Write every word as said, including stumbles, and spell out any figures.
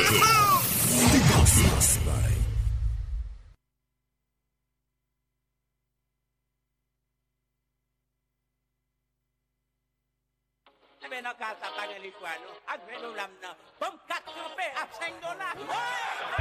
Ben nan kal sa pa gen li fwa nou. Ak ven nou lam nan. Bom kat kampe ap cinq dollars.